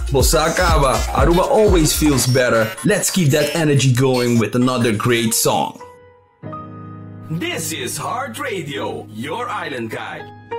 Bossa acaba, Aruba always feels better. Let's keep that energy going with another great song. This is Heart Radio, your island guide.